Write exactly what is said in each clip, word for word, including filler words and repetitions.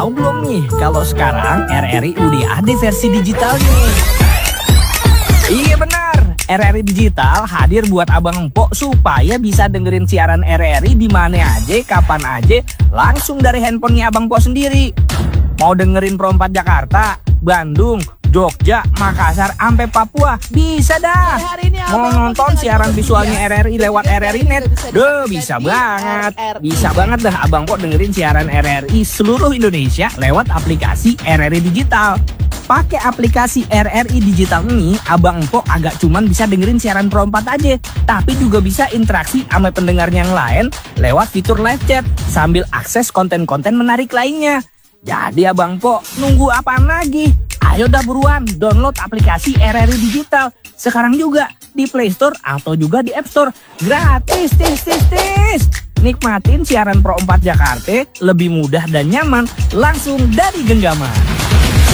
Tahu belum nih kalau sekarang R R I udah ada versi digitalnya? Iya benar, R R I Digital hadir buat abang empok supaya bisa dengerin siaran R R I di mana aja, kapan aja, langsung dari handphonenya abang empok sendiri. Mau dengerin Pro empat Jakarta, Bandung, Jogja, Makassar, sampai Papua, bisa dah. Mau nonton siaran visualnya R R I lewat R R I Net, duh bisa banget. Bisa banget dah abang empok dengerin siaran R R I seluruh Indonesia lewat aplikasi R R I Digital. Pakai aplikasi R R I Digital ini, abang empok agak cuman bisa dengerin siaran Pro empat aja, tapi juga bisa interaksi sama pendengarnya yang lain lewat fitur live chat sambil akses konten-konten menarik lainnya. Jadi abang empok nunggu apaan lagi? Ayo dah buruan download aplikasi R R I Digital sekarang juga di Play Store atau juga di App Store. Gratis, tis, tis, tis. Nikmatin siaran Pro empat Jakarta lebih mudah dan nyaman langsung dari genggaman.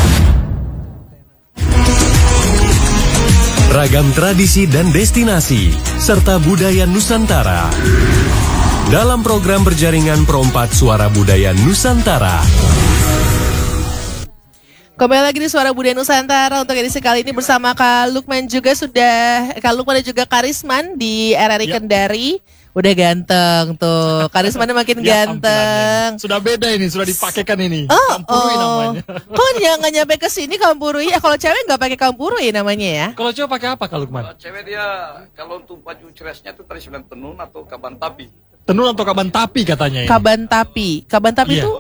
Ragam tradisi dan destinasi, serta budaya Nusantara. Dalam program berjaringan Pro empat Suara Budaya Nusantara. Kembali lagi di Suara Budaya Nusantara untuk edisi kali ini bersama Kak Lukman juga sudah, Kak Lukman dan juga Karisman di R R I ya. Kendari. Udah ganteng tuh, Karisman makin ya, ganteng. Sudah beda ini, sudah dipakaikan ini. Oh, Kampurui oh. namanya. Kok nggak nyampe ke sini Kampurui? Ya, kalau cewek nggak pakai Kampurui namanya ya? Kalau cewek pakai apa Kak Lukman? Kalau cewek dia, kalau untuk baju ceresnya itu tradisional tenun atau kaban tapi. Tenun atau kaban tapi katanya ya? Kaban tapi, kaban tapi itu?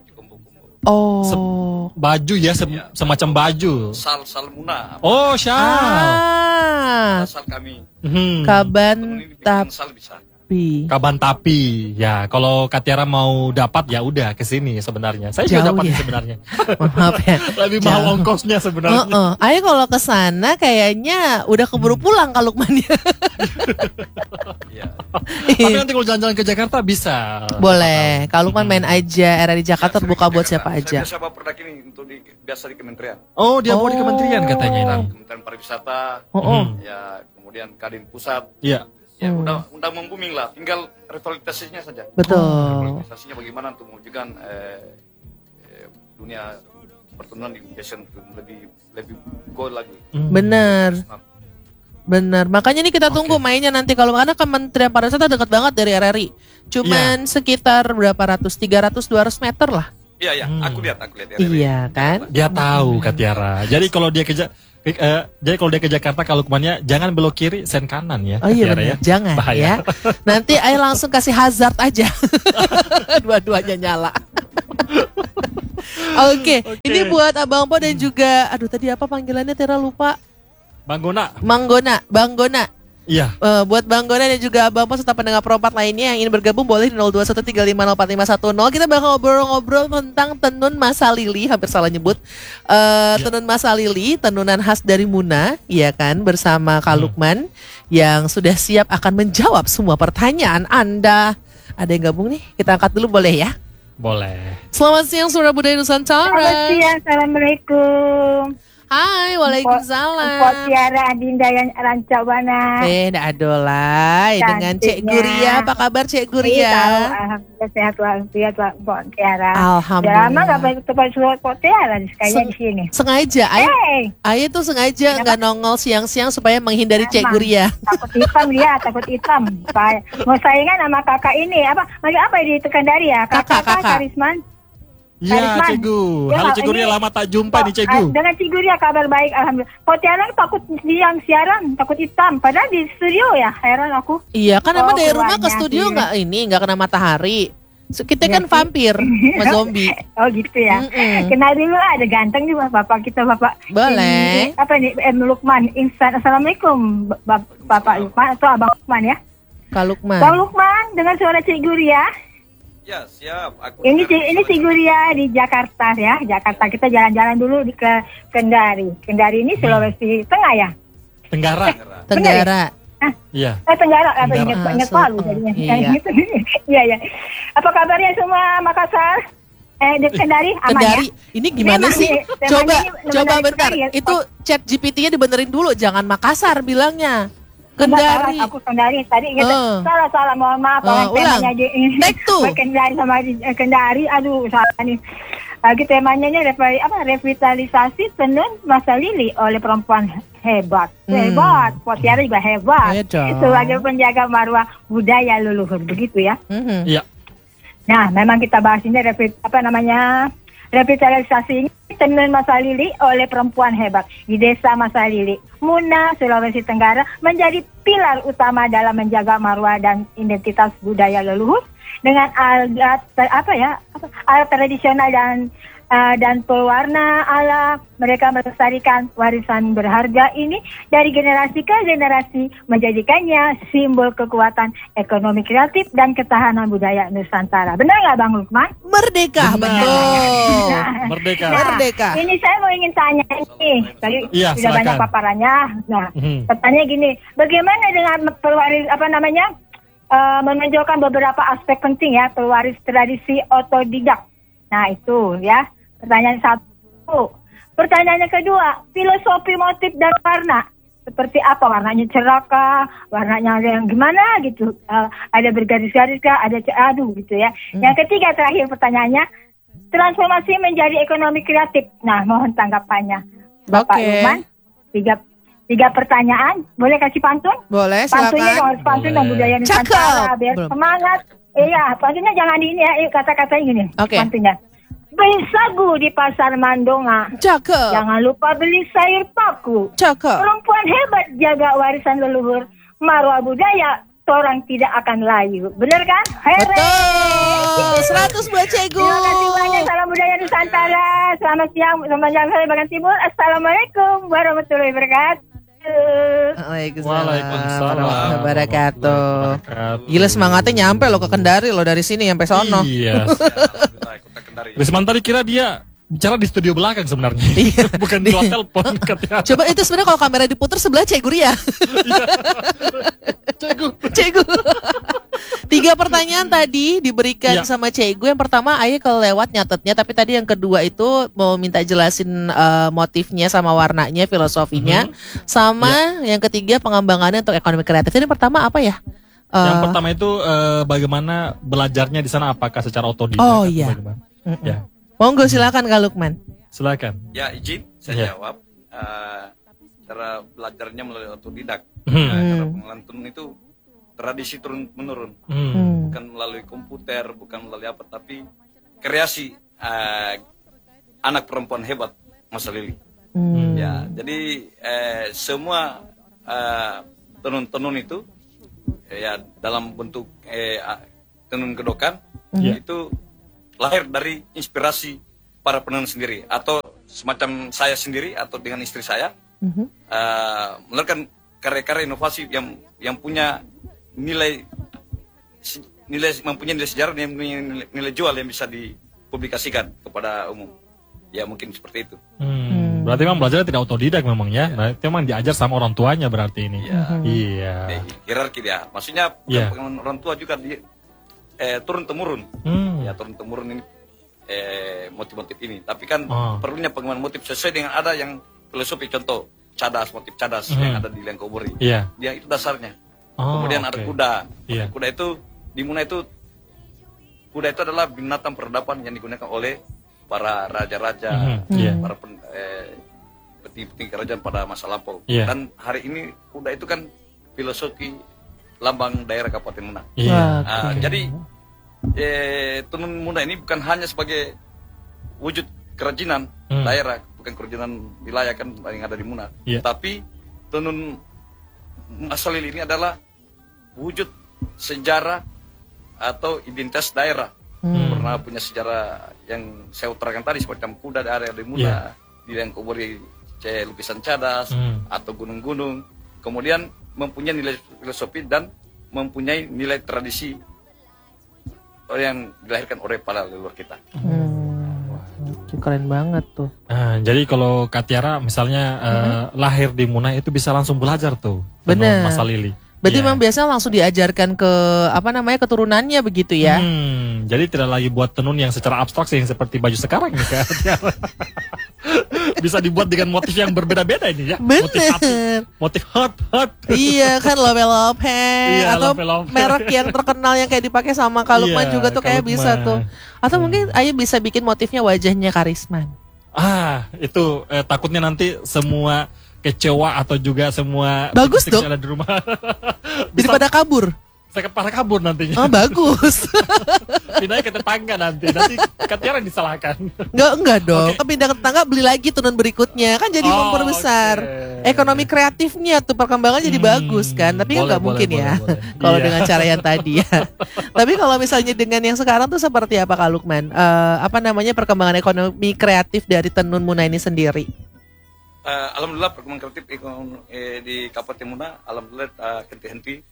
Oh, Sem baju ya, sem ya, semacam baju. Sal sal muna. Oh, syal. Ah. Sal kami. Hmm. Kaban tapi. Kaban tapi. Ya, kalau Katiara mau dapat ya udah ke sini sebenarnya. Saya juga dapat ya? Sebenarnya. Maaf ya. Lebih mahal ongkosnya sebenarnya. Uh -uh. Ayo kalau ke sana kayaknya udah keburu pulang Kak Lukman ya. Ya. Tapi nanti kalau jalan-jalan ke Jakarta bisa. Boleh. Kak Lukman main aja, R R I Jakarta terbuka buat siapa aja. Saya biasa produk ini untuk di, biasa di kementerian. Oh, dia mau oh. di kementerian katanya ini. Kementerian Pariwisata. Oh, oh. Ya, kemudian Kadin Pusat. Iya. Ya, hmm. udah udah membooming lah, tinggal revitalisasinya saja. Betul. Revitalisasinya bagaimana untuk mewujudkan eh, eh, dunia pertemuan di fashion lebih lebih goal lagi. Hmm. Bener. Bener. Makanya nih kita tunggu okay. mainnya nanti kalau karena Kementerian Pariwisata dekat banget dari R R I. Cuman yeah. sekitar berapa ratus, tiga ratus, dua ratus meter lah. Iya ya, hmm. aku lihat, aku lihat. R R I. Iya kan? Dia tahu Katiara. Jadi kalau dia kerja Uh, jadi kalau dia ke Jakarta kalau Lukmannya jangan belok kiri, sen kanan ya. Oh iya benar, ya. Jangan bahaya. Ya. Nanti ayo langsung kasih hazard aja. Dua-duanya nyala. Oke, okay. okay. Ini buat Abang Po dan juga, aduh tadi apa panggilannya Tera lupa. Bang Gona. Manggona, Bang Gona. Iya. Uh, buat Bang Gona dan juga Abang Po serta pendengar Pro empat lainnya yang ingin bergabung boleh di nol dua satu tiga lima nol empat lima satu nol. Kita bakal ngobrol-ngobrol tentang tenun Masa Lili, hampir salah nyebut. Uh, ya. Tenun Masa Lili, tenunan khas dari Muna, ya kan, bersama Kak hmm. Lukman yang sudah siap akan menjawab semua pertanyaan Anda. Ada yang gabung nih? Kita angkat dulu boleh ya? Boleh. Selamat siang Suara Budaya Nusantara. Selamat siang, Assalamualaikum. Hai, waalaikumsalam. Mpok Tiara Adinda yang Rancabana. Eh, dah adolai dengan Cek Guria. Apa kabar Cek Guria? Alhamdulillah sehat walafiat Mpok Tiara. Alhamdulillah. Udah lama gak baik tempat surat Mpok Tiara kayaknya di sini. Sengaja, Ayah. Hey. Ayah tuh sengaja nggak nongol siang-siang supaya menghindari Cek Guria. Takut hitam dia, takut hitam. Mau saingan sama kakak ini apa? Macam apa di Kendari ya? Kakak, kakak. Karisman. Iya, Cegu. Halo Cegu, ini lama tak jumpa nih Cegu. Dengan Cegu dia kabar baik, alhamdulillah. Potiara takut siang siaran, takut hitam. Padahal di studio ya, heran aku. Iya, kan emang oh, dari rumah ke studio nggak ini, nggak kena matahari. Kita kan ya, vampir, sama zombie. Oh gitu ya. Mm-mm. Kenal dulu lah, ada ganteng juga bapak kita bapak. Boleh. Ini, apa nih, M. Lukman. Insan. Assalamualaikum, Bapak Lukman atau Abang Lukman ya? Kak Lukman. Bang Lukman, dengan suara Cik Guria. Ya siap. Aku ini ini si Guria di Jakarta ya, Jakarta. Kita jalan-jalan dulu di ke Kendari. Kendari ini Sulawesi Tengah ya? Tenggara. Eh, Tenggara. Iya. Eh, Tenggara apa ingat ingat Palu jadinya. Iya. Iya ya. Apa kabarnya semua Makassar? Eh di Kendari aman Kendari. ya? Ini gimana Memang sih? Ini, coba ini, coba bentar. Ya. Itu chat G P T-nya dibenerin dulu, jangan Makassar bilangnya. Kendari. Salah, aku Kendari tadi gitu. Uh. Salah salah mohon maaf uh, orang temanya di Take two. Kendari sama di, eh, Kendari. Aduh salah nih. Lagi temanya ini revi, apa, revitalisasi tenun Masalili oleh perempuan hebat. Hmm. Hebat, Potiara juga hebat. Iya dong. Sebagai penjaga marwah budaya leluhur, begitu ya. Mhm. Iya. Nah, memang kita bahas ini revi, apa namanya? Revitalisasi ini tenun Masalili oleh perempuan hebat di Desa Masalili, Muna, Sulawesi Tenggara menjadi pilar utama dalam menjaga marwah dan identitas budaya leluhur dengan alat apa ya apa, alat tradisional dan uh, dan pewarna alam. Mereka melestarikan warisan berharga ini dari generasi ke generasi, menjadikannya simbol kekuatan ekonomi kreatif dan ketahanan budaya Nusantara. Benar nggak Bang Lukman? Merdeka, Benar. betul. Merdeka. Nah, Merdeka. ini saya mau ingin tanya nih, tadi Iya, sudah silakan. banyak paparannya. Nah, Mhm. pertanyaan gini, bagaimana dengan pewaris apa namanya uh, menonjolkan beberapa aspek penting ya pewaris tradisi otodidak. Nah itu ya pertanyaan satu. Pertanyaan yang kedua, filosofi motif dan warna. Seperti apa warnanya, cerah kah, warnanya yang gimana gitu, uh, ada bergaris-garis kah, ada aduh gitu ya. Hmm. Yang ketiga terakhir pertanyaannya, transformasi menjadi ekonomi kreatif. Nah, mohon tanggapannya, Bapak Oke. Lukman. Tiga tiga pertanyaan, boleh kasih pantun? Boleh, Pantunnya silakan. harus pantun dan Boleh. budaya Nusantara Cakep. biar Belum. semangat. Iya, pantunnya jangan di ini ya, eh, kata-katanya gini. Oke. Pantunnya. Beli sagu di pasar Mandonga. Cakep. Jangan lupa beli sayur paku. Cakep. Perempuan hebat jaga warisan leluhur. Marwah budaya, orang tidak akan layu. Bener kan? Here. Betul. seratus buat Cegu. Terima kasih banyak. Salam budaya Nusantara. Selamat siang. Selamat jalan saya bagian timur. Assalamualaikum warahmatullahi wabarakatuh. Waalaikumsalam. Waalaikumsalam. warahmatullahi wabarakatuh. Wabarakatuh. Gila semangatnya nyampe loh ke Kendari loh dari sini sampai sono. Iya. Alhamdulillah, kota Kendari. Risman tadi kira dia bicara di studio belakang sebenarnya. Iya. Bukan di luar telepon katanya. Coba itu sebenarnya kalau kamera diputar sebelah Cegu ya. Cegu. Cegu. Tiga pertanyaan tadi diberikan Ya. sama Cegu. Yang pertama Ayah kelewat nyatetnya, tapi tadi yang kedua itu mau minta jelasin eh, motifnya sama warnanya, filosofinya, sama yang ketiga pengembangannya untuk ekonomi kreatif. Ini pertama apa ya? Eh, Yang pertama itu eh, bagaimana belajarnya di sana, apakah secara otodidak? Oh, atau iya. bagaimana? mm-mm. Ya, Monggo silakan Kak Lukman. silakan. Ya izin saya Ya. jawab. Eh, cara belajarnya melalui otodidak. Hmm. Nah, cara Hmm. pengenalan tenun itu tradisi turun menurun, Hmm. bukan melalui komputer, bukan melalui apa, tapi kreasi eh, anak perempuan hebat Masalili. Hmm. Ya, jadi eh, semua eh, tenun-tenun itu eh, ya dalam bentuk eh, a- tenun gedokan Ya. itu lahir dari inspirasi para penenun sendiri atau semacam saya sendiri atau dengan istri saya Mhm. eh, melakukan karya-karya inovasi yang yang punya nilai si- nilai mempunyai nilai sejarah dan mempunyai nilai, nilai jual yang bisa dipublikasikan kepada umum. Ya mungkin seperti itu. Hmm. Berarti memang belajarnya tidak otodidak memang ya. Nah, itu memang diajar sama orang tuanya berarti ini. Ya. Iya. Di hierarki dia. Maksudnya bukan Iya. pengalaman orang tua juga di eh, turun temurun. Hmm. Ya turun temurun ini eh, motif-motif ini. Tapi kan Oh. perlunya pengembangan motif sesuai dengan ada yang filosofi, contoh cadas, motif cadas Mhm. yang ada di Lengkobori. Iya. Dia itu dasarnya. Oh, Kemudian ada oke. kuda. Iya. Kuda itu di Muna itu kuda itu adalah binatang peradaban yang digunakan oleh para raja-raja, Mhm. Iya. para pen, eh, petinggi-petinggi kerajaan pada masa lampau. Iya. Dan hari ini kuda itu kan filosofi lambang daerah Kabupaten Muna. Iya. Wah, Nah, oke. jadi eh, tenun Muna ini bukan hanya sebagai wujud kerajinan Hmm. daerah, bukan kerajinan wilayah kan yang ada di Muna, Iya. tapi tenun Masalili ini adalah wujud sejarah atau identitas daerah. Hmm. Pernah punya sejarah yang saya utarakan tadi semacam kuda di area di Muna, Iya. di Lengkobori c- lukisan cadas Hmm. atau gunung-gunung. Kemudian mempunyai nilai filosofi dan mempunyai nilai tradisi yang dilahirkan oleh para leluhur kita. Hmm. Itu keren banget tuh. Nah, jadi kalau Kak Tiara misalnya eh, lahir di Muna itu bisa langsung belajar tuh. tenun Bener. Masalili. Berarti Iya. memang biasanya langsung diajarkan ke apa namanya keturunannya begitu ya? Hmm, jadi tidak lagi buat tenun yang secara abstrak sih, yang seperti baju sekarang nih Kak Tiara. bisa dibuat dengan motif yang berbeda-beda ini ya. Motif hati, Bener. motif heart, heart. Iya kan Lope Lope Iya, atau Lope Lope. merek yang terkenal yang kayak dipakai sama Kak Lukman Iya, juga tuh Kak kayak bisa Lukman. tuh. Atau mungkin Ayu bisa bikin motifnya wajahnya Karisman. Ah, itu eh, takutnya nanti semua kecewa atau juga semua Bagus titik-titik dong. yang ada di rumah. Jadi Bisa pada kabur. saya para kabur nantinya. Oh bagus. Pindahnya ke tetangga nanti. Nanti Katiara yang disalahkan. Enggak enggak dong. Oke. Pindah ke tetangga beli lagi tenun berikutnya kan jadi Oh, memperbesar oke. ekonomi kreatifnya tuh perkembangan jadi Hmm, bagus kan. Tapi kan boleh, nggak boleh, mungkin boleh, ya boleh. kalau Iya. dengan cara yang tadi ya. Tapi kalau misalnya dengan yang sekarang tuh seperti apa Kak Lukman? Eh, apa namanya perkembangan ekonomi kreatif dari tenun Muna ini sendiri? Eh, alhamdulillah perkembangan kreatif ekonomi, eh, di Kabupaten Muna, alhamdulillah uh, henti-henti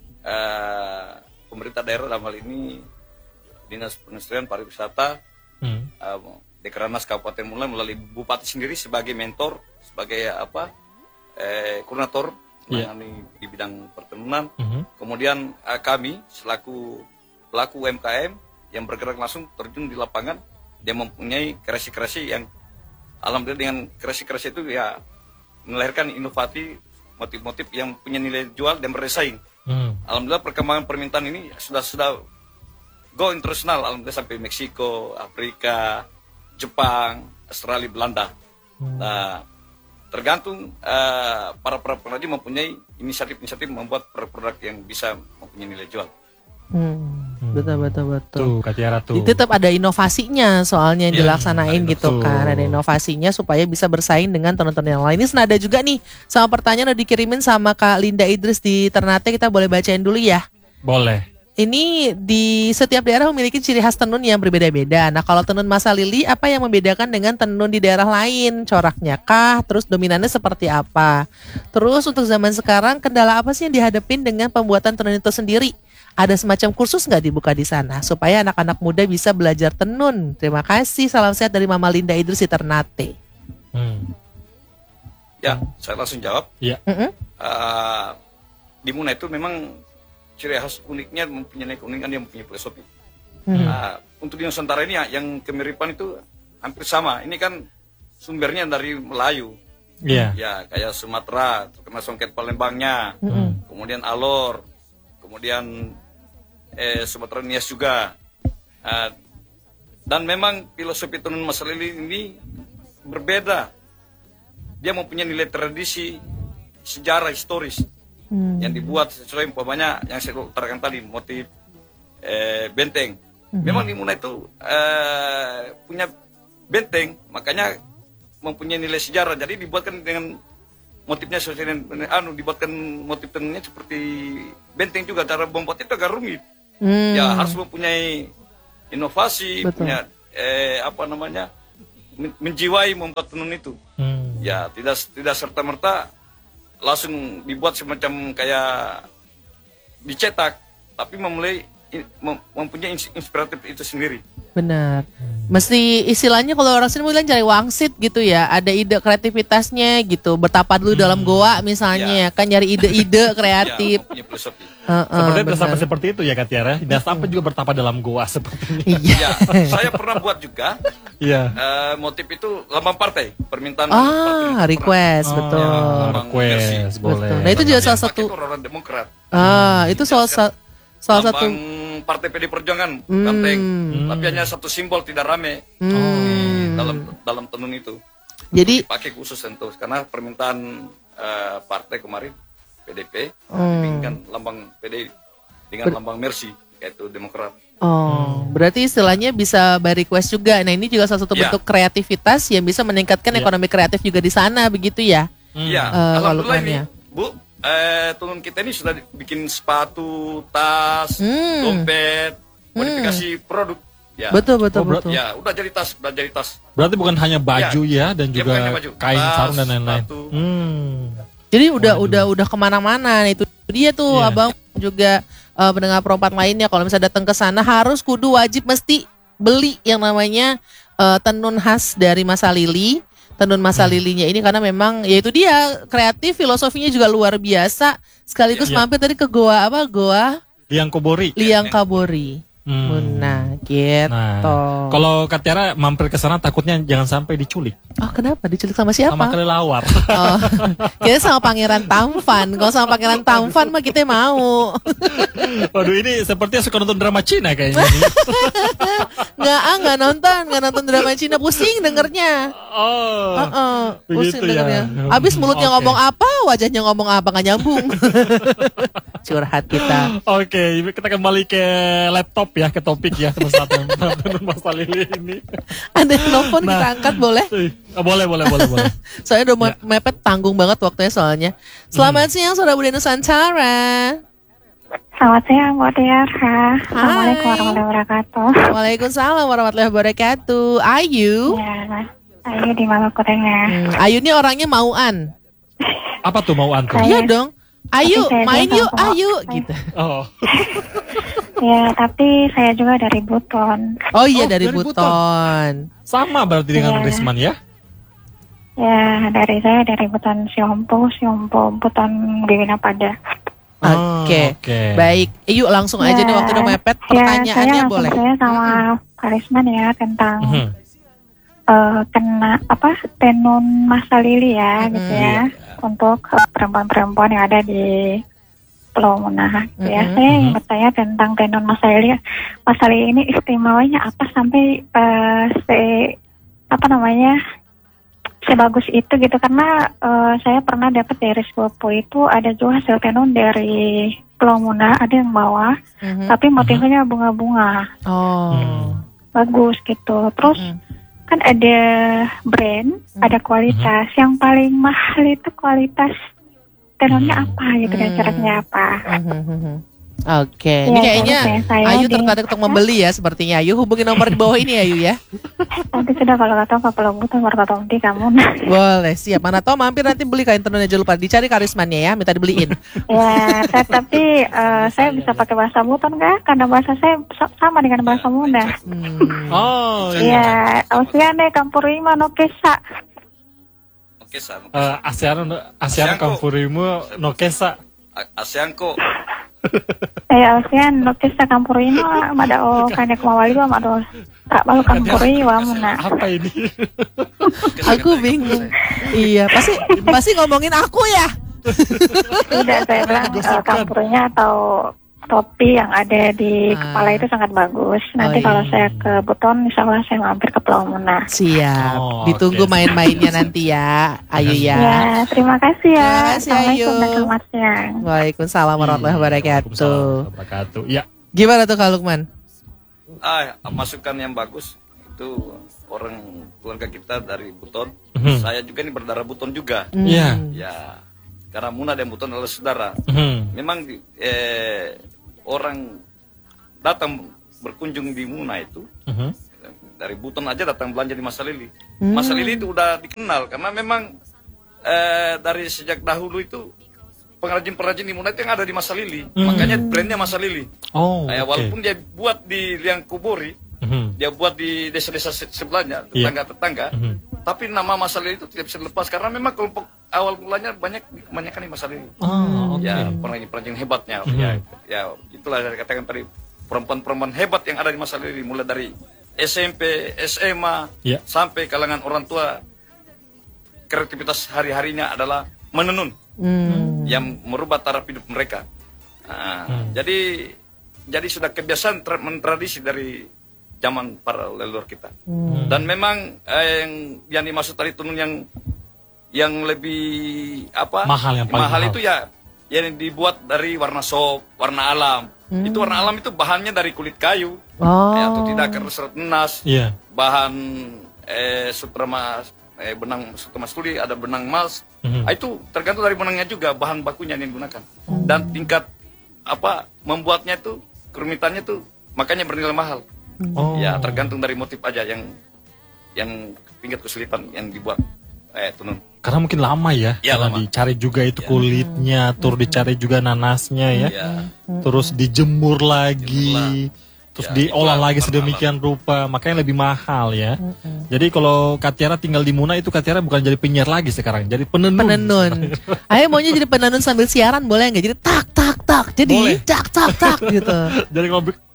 eh, pemerintah daerah dalam hal ini Dinas Perindustrian Pariwisata, Hmm. uh, Dekranasda Kabupaten Muna melalui Bupati sendiri sebagai mentor, sebagai apa, eh, koordinator Iya. menangani di bidang pertenunan. Mhm. Kemudian uh, kami selaku pelaku U M K M yang bergerak langsung terjun di lapangan, dia mempunyai kreasi-kreasi yang alhamdulillah dengan kreasi-kreasi itu ya melahirkan inovasi motif-motif yang punya nilai jual dan bersaing. Hmm. Alhamdulillah perkembangan permintaan ini sudah sudah go internasional, alhamdulillah sampai Meksiko, Afrika, Jepang, Australia, Belanda. Nah, tergantung eh, para para pengrajin mempunyai inisiatif-inisiatif membuat produk yang bisa mempunyai nilai jual. Hmm, betul betul betul. Tuh Katiara tuh. Itu tetap ada inovasinya soalnya yang Iya, dilaksanain ada gitu betul. kan. Ada inovasinya supaya bisa bersaing dengan tenun-tenun yang lain. Ini senada juga nih sama pertanyaan udah dikirimin sama Kak Linda Idris di Ternate. Kita boleh bacain dulu ya. Boleh. Ini di setiap daerah memiliki ciri khas tenun yang berbeda-beda. Nah kalau tenun Masa Lili apa yang membedakan dengan tenun di daerah lain? Coraknya kah? Terus dominannya seperti apa? Terus untuk zaman sekarang kendala apa sih yang dihadapin dengan pembuatan tenun itu sendiri? Ada semacam kursus nggak dibuka di sana supaya anak-anak muda bisa belajar tenun? Terima kasih. Salam sehat dari Mama Linda Idris di Ternate. Hmm. Ya, saya langsung jawab. Iya. Mm-mm. Eh, di Muna itu memang ciri khas uniknya mempunyai keunikan, dia mempunyai filosofi. Hmm. Nah, untuk di Nusantara ini ya, yang kemiripan itu hampir sama. Ini kan sumbernya dari Melayu. Iya. Ya, kayak Sumatera, terkena songket Palembangnya. Mm-mm. Kemudian Alor, kemudian eh, Sumatera Nias juga. Nah, dan memang filosofi tenun Masa Lili ini berbeda. Dia mempunyai nilai tradisi, sejarah historis Hmm. yang dibuat sesuai umpamanya yang saya utarakan tadi, motif eh, benteng. Memang di Muna itu eh, punya benteng, makanya mempunyai nilai sejarah. Jadi dibuatkan dengan motifnya sesuai dengan anu, dibuatkan motif tenunnya seperti benteng juga. Cara membuat itu agak rumit. Hmm. Ya harus mempunyai inovasi, Betul. punya eh, apa namanya men- menjiwai membuat tenun itu. Hmm. Ya tidak tidak serta merta langsung dibuat semacam kayak dicetak, tapi memulai i- mem- mempunyai ins- inspiratif itu sendiri. Benar. Mesti istilahnya kalau orang sini bilang cari wangsit gitu ya. Ada ide kreativitasnya gitu. Bertapa dulu dalam goa misalnya Ya. kan nyari ide-ide Ya, kreatif. mempunyai filosofi. Heeh, Seperti itu benar. sampai seperti itu ya Katiara. Dan sampai juga bertapa dalam goa seperti ini. Iya. Ya, saya pernah buat juga Iya. eh, motif itu lambang partai, permintaan partai Ah, Demokrat. request Oh, betul. Lambang mercy. request boleh. Betul. Nah, itu juga Yang salah pakai satu itu orang Demokrat. ah, itu salah Jelaskan. sa- salah Lambang satu Partai P D Perjuangan, Hmm. banteng, tapi hanya satu simbol, tidak rame Hmm. di dalam dalam tenun itu. Jadi Dipakai khusus tentu karena permintaan eh, partai kemarin P D P Hmm. dengan lambang P D I dengan lambang Mercy yaitu Demokrat. oh, berarti istilahnya bisa by request juga. Nah, ini juga salah satu Ya. bentuk kreativitas yang bisa meningkatkan Ya. ekonomi kreatif juga di sana begitu ya. Iya, Eh, alhamdulillah ini walukannya. Bu, eh, tenun kita ini sudah bikin sepatu, tas, Hmm. dompet, modifikasi produk. Ya. Betul betul Oh, berat- betul. Ya, udah jadi tas, udah jadi tas. Berarti bukan hanya baju ya, dan Ya, juga bukan hanya baju. kain Tas, sarung dan lain-lain. sepatu. Hmm. Jadi udah udah udah kemana-mana. Nah, itu dia tuh Iya. abang juga eh, pendengar perempat lainnya kalau misalnya datang ke sana harus kudu wajib mesti beli yang namanya eh, tenun khas dari Masa Lili. Tenun Masa Lilinya ini karena memang ya itu dia kreatif, filosofinya juga luar biasa. Sekaligus Iya. mampir tadi ke goa apa goa Liang Kobori. Liang Kabori. Hmm. Muna gitu. Nah, kalau Kak Tiara mampir ke sana takutnya jangan sampai diculik Oh kenapa? Diculik sama siapa? sama kelelawar. Oh, kita sama Pangeran Tampan. Kalau sama Pangeran Tampan mah kita mau. Waduh, ini sepertinya suka nonton drama Cina kayaknya nih. Nggak ah, nggak nonton, nggak nonton drama Cina, pusing dengernya. Oh, Heeh, pusing begitu ya. dengernya. Abis mulutnya Oke. ngomong apa, wajahnya ngomong apa nggak nyambung. Curhat kita. Oke, kita kembali ke laptop ya, ke topik ya tentang Tenun Masa Lili ini. Ada yang nelfon Nah. kita angkat boleh? Oh, boleh, boleh, boleh, boleh. Soalnya udah Ya. mepet, tanggung banget waktunya soalnya. Selamat siang Saudara Budaya Nusantara. Selamat siang buat Tiara. Assalamualaikum Hai. warahmatullahi wabarakatuh. Waalaikumsalam warahmatullahi wabarakatuh. Ayu. Ya, Ayu di Maluku Tengah. Hmm, Ayu ini orangnya mauan. Apa tuh mau antum? Saya- Iya dong. Ayu, Tapi saya main juga yuk, sama- ayu saya- gitu. Oh, Ya, tapi saya juga dari Buton. Oh iya Oh, dari dari Buton. sama berarti dengan Iya. Risman ya? Ya, dari saya dari Buton Siompo, Siompo Buton Bibina Pada. Oh, Oke. oke. Baik, yuk langsung aja nih waktu udah mepet. Ya, Pertanyaannya saya boleh. Saya sama Karisman ya tentang Mhm. eh, kena apa tenun masa lili ya gitu ya untuk eh, perempuan-perempuan yang ada di Pulau Munah gitu ya. Mhm, Saya ingin mhm. bertanya tentang tenun masa lili. Masa lili ini istimewanya apa sampai eh, se apa namanya sebagus itu gitu karena eh, saya pernah dapat dari sepupu itu ada juga hasil tenun dari Pulau Munah ada yang bawa Mhm. tapi motifnya bunga-bunga Oh. bagus gitu. Terus Mhm. kan ada brand, ada kualitas. Yang paling mahal itu kualitas tenunnya Hmm. apa gitu dan Hmm. caranya apa. Mhm, mhm. Oke, Ya, ini kayaknya terus ya, saya Ayu di- tertarik untuk membeli ya sepertinya. Ayu hubungi nomor di bawah ini Ayu ya. Nanti sudah kalau kata Pak Pulau Buton baru kata Om Ti kamu. Boleh, siap. Mana tahu mampir nanti beli kain tenunnya, jangan lupa dicari karismannya ya, minta dibeliin. Ya, saya- tapi eh, saya bisa pakai bahasa Buton kan? Karena bahasa saya sa- sama dengan bahasa Munda. Hmm. Oh, iya. Ya, Ausiane Kampur Ima no Kesa. Oke, San. Eh, ASEAN ASEAN Kampurimu Nokesa. A- ASEAN kok. Ya, Ausian no Kesa Kampur Ima mada o kanya kumawali ba mado. Tak balu Kampur Ima muna. Apa ini? Aku bingung. Iya, pasti pasti ngomongin aku ya. Tidak, saya bilang uh, kampurnya atau topi yang ada di Ah. kepala itu sangat bagus. Oh, Nanti iya. kalau saya ke Buton, insya Allah saya mampir ke Pulau Munah. Siap. Oh, Ditunggu oke. main-mainnya nanti ya, Ayu ya. Ya, terima kasih ya. Terima kasih, Assalamualaikum Ayu. dan selamat siang. Waalaikumsalam warahmatullahi wabarakatuh. Waalaikumsalam warahmatullahi wabarakatuh. Ya. Gimana tuh Kak Lukman? Ah, masukan yang bagus itu orang keluarga kita dari Buton. Mhm. Saya juga ini berdarah Buton juga. Iya. Ya, karena Muna dan Buton adalah saudara. Mhm. Memang di- eh, orang datang berkunjung di Muna itu Mhm. dari Buton aja datang belanja di Masa Lili. Masa Lili itu udah dikenal karena memang eh, dari sejak dahulu itu pengrajin-pengrajin di Muna itu yang ada di Masa Lili. Makanya brandnya Masa Lili. Oh, Eh, oke. walaupun dia buat di Liang Kubori, Mhm. dia buat di desa-desa se- sebelahnya, Iya. tetangga-tetangga. Mhm. Tapi nama Masa Lili itu tidak bisa dilepas karena memang kelompok awal mulanya banyak kebanyakan di Masa Lili. Oh, oke. Ya, pengrajin-pengrajin hebatnya. Mhm. Ya, ya, itulah yang saya katakan tadi perempuan-perempuan hebat yang ada di Masa Lili mulai dari S M P, S M A Ya. sampai kalangan orang tua. Kreativitas hari-harinya adalah menenun Hmm. yang merubah taraf hidup mereka. Nah, Hmm. Jadi jadi sudah kebiasaan tra- mentradisi dari zaman para leluhur kita. Hmm. Dan memang eh, yang yang dimaksud tadi tenun yang yang lebih apa Mahal, yang paling mahal. itu ya yang dibuat dari warna sop, warna alam. Itu warna alam itu bahannya dari kulit kayu, Oh. eh, atau tidak karena serat enas, Iya. bahan eh, sutrama eh, benang sutrama studi, ada benang emas. Mhm. Ah, itu tergantung dari benangnya juga bahan bakunya yang digunakan dan tingkat apa membuatnya itu kerumitannya itu makanya bernilai mahal. Oh. Ya tergantung dari motif aja yang yang tingkat kesulitan yang dibuat eh tenun. Karena mungkin lama ya, Ya, karena lama. dicari juga itu Ya. kulitnya, terus dicari juga nanasnya ya, Ya. terus dijemur lagi, terus Ya, diolah itulah lagi warna sedemikian rupa, makanya lebih mahal ya. Jadi kalau Katiara tinggal di Muna itu Katiara bukan jadi penyiar lagi sekarang, jadi penenun. Penenun. Ayo maunya jadi penenun sambil siaran boleh nggak? Jadi tak tak tak. Jadi Boleh. tak tak tak gitu. Jadi kalau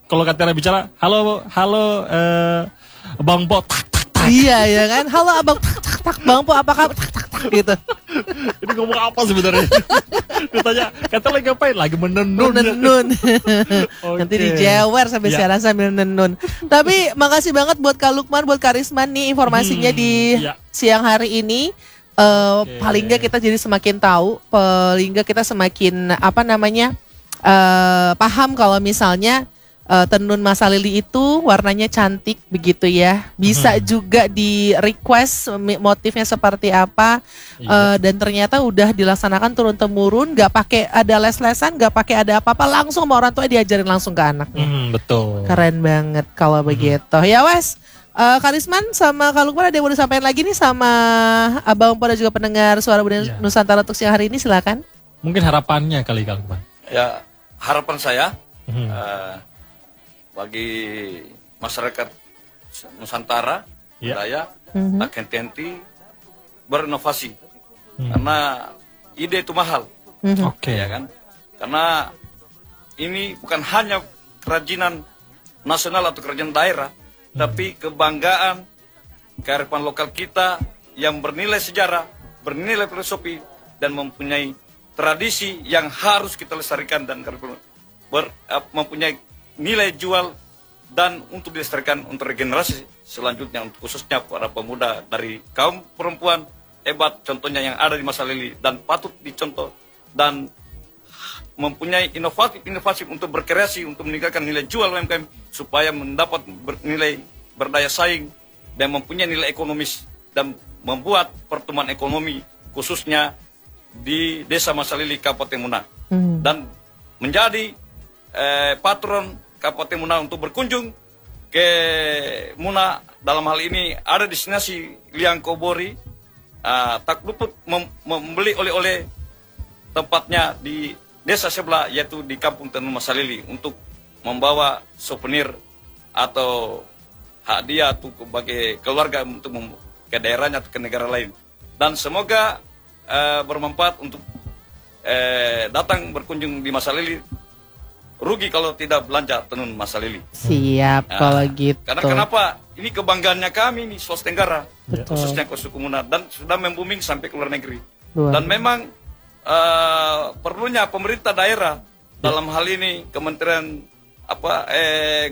kalau Katiara bicara, halo, halo, uh, Bang Po, tak, tak, tak. Iya ya kan, halo abang, tak, tak, tak, Bang Po apa kabar, tak, tak, tak, gitu. Ini ngomong apa sebenarnya? Ditanya, Katiara lagi ngapain? Lagi menenun. Menenun. Oke. Nanti dijewer sampai Ya. siaran sambil menenun. Tapi makasih banget buat Kak Lukman, buat Kak Risman nih informasinya Hmm, di ya. siang hari ini. Uh, Oke. Paling nggak kita jadi semakin tahu, paling nggak kita semakin apa namanya uh, paham kalau misalnya uh, tenun masa lili itu warnanya cantik begitu ya. Bisa Hmm. juga di request mi- motifnya seperti apa. Iya. Uh, dan ternyata udah dilaksanakan turun temurun, nggak pakai ada les-lesan, nggak pakai ada apa-apa, langsung sama orang tua diajarin langsung ke anaknya. Hmm, betul. Keren banget kalau begitu. Ya wes, uh, Kak Risman sama Kak Lukman ada yang mau disampaikan lagi nih sama Abang Po dan juga pendengar Suara Budaya Iya. Nusantara untuk siang hari ini, silakan. Mungkin harapannya kali Kak Lukman. Ya, harapan saya Hmm. eh, bagi masyarakat Nusantara, Ya. budaya, Mhm. tak henti-henti berinovasi. Hmm. Karena ide itu mahal, Mhm. Oke. ya kan? Karena ini bukan hanya kerajinan nasional atau kerajinan daerah, tapi kebanggaan kearifan lokal kita yang bernilai sejarah, bernilai filosofi, dan mempunyai tradisi yang harus kita lestarikan dan ber, eh, mempunyai nilai jual dan untuk dilestarikan untuk regenerasi selanjutnya, untuk khususnya para pemuda dari kaum perempuan hebat contohnya yang ada di Masa Lili dan patut dicontoh dan mempunyai inovatif-inovatif untuk berkreasi untuk meningkatkan nilai jual U M K M supaya mendapat ber- nilai berdaya saing dan mempunyai nilai ekonomis dan membuat pertumbuhan ekonomi khususnya di Desa Masa Lili Kabupaten Muna Mhm. dan menjadi eh, patron Kabupaten Muna untuk berkunjung ke Muna. Dalam hal ini ada destinasi Liang Kobori, ah, tak luput mem- membeli oleh-oleh tempatnya di desa sebelah yaitu di Kampung Tenun Masa Lili untuk membawa souvenir atau hadiah untuk bagi keluarga untuk mem- ke daerahnya atau ke negara lain. Dan semoga eh, bermanfaat untuk eh, datang berkunjung di Masa Lili. Rugi kalau tidak belanja tenun Masa Lili. Siap Nah, kalau gitu. Karena kenapa? Ini kebanggaannya kami nih Sulawesi Tenggara, Betul. khususnya ke suku Muna dan sudah membooming sampai ke luar negeri. Luar Dan memang eh, perlunya pemerintah daerah dalam hal ini Kementerian apa eh,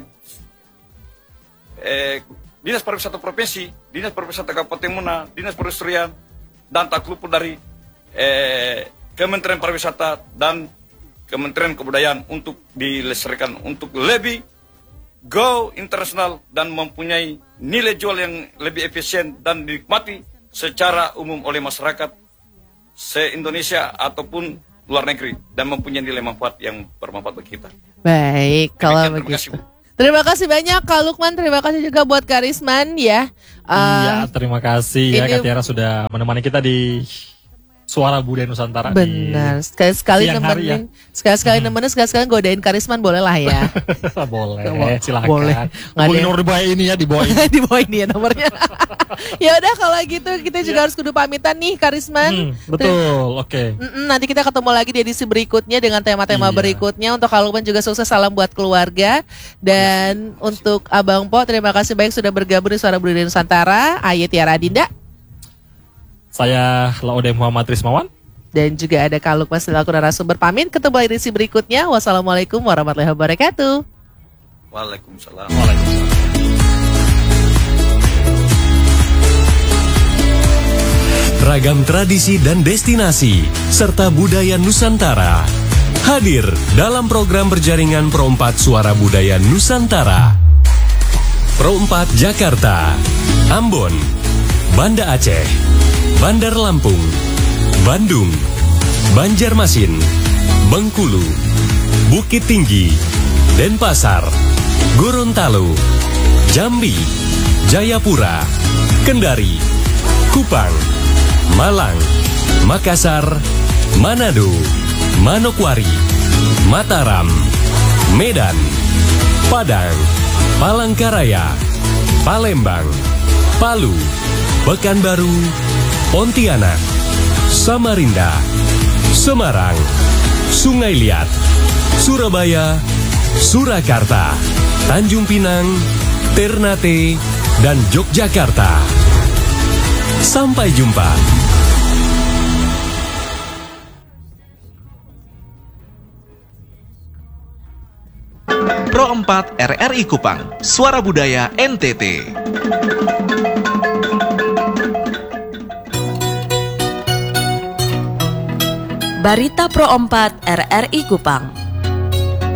eh, Dinas Pariwisata Provinsi, Dinas Pariwisata Kabupaten Muna, Dinas Perindustrian dan tak luput dari eh, Kementerian Pariwisata dan Kementerian Kebudayaan untuk dilestarikan untuk lebih go internasional dan mempunyai nilai jual yang lebih efisien dan dinikmati secara umum oleh masyarakat se-Indonesia ataupun luar negeri dan mempunyai nilai manfaat yang bermanfaat bagi kita. Baik, kalau Demikian, terima kasih, begitu. Bu. Terima kasih banyak Kak Lukman, terima kasih juga buat Kak Risman ya. Iya, Uh, terima kasih ya ini- Kak Tiara sudah menemani kita di Suara Budaya Nusantara. Benar, sekali-sekali siang hari nemenin, sekali-sekali nemenin, sekali-sekali godain Kak Risman boleh lah ya. Di... Boleh, Boleh. silakan. Boleh. Nggak ada Hubungi yang- nomor di bawah ini ya, di bawah ini. Di bawah ini ya nomornya. Ya udah kalau gitu kita juga harus kudu pamitan nih Kak Risman. Hmm, betul, oke. Mm-mm, nanti kita ketemu lagi di edisi berikutnya dengan tema-tema Iya. berikutnya. Untuk Kak Lukman juga sukses, salam buat keluarga. Dan untuk Abang Po, terima kasih banyak sudah bergabung di Suara Budaya Nusantara. Aye Tiara Dinda. Saya Laude Muhammad Rismawan. Dan juga ada Kak Lukman selaku narasumber pamit. Ketemu lagi di edisi berikutnya. Wassalamualaikum warahmatullahi wabarakatuh. Waalaikumsalam. Ragam tradisi dan destinasi, serta budaya Nusantara. Hadir dalam program berjaringan Pro empat Suara Budaya Nusantara. Pro empat Jakarta, Ambon, Banda Aceh, Bandar Lampung, Bandung, Banjarmasin, Bengkulu, Bukit Tinggi, Denpasar, Gorontalo, Jambi, Jayapura, Kendari, Kupang, Malang, Makassar, Manado, Manokwari, Mataram, Medan, Padang, Palangkaraya, Palembang, Palu, Pekanbaru, Pontianak, Samarinda, Semarang, Sungai Liat, Surabaya, Surakarta, Tanjung Pinang, Ternate, dan Yogyakarta. Sampai jumpa. Pro empat R R I Kupang, Suara Budaya N T T. Barita Pro empat R R I Kupang.